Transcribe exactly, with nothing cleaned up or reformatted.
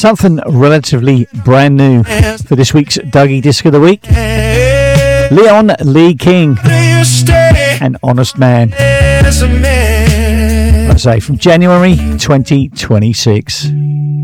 Something relatively brand new for this week's Dougie Disc of the Week. Leon Lee King and Honest Man. I say from January twenty twenty-six.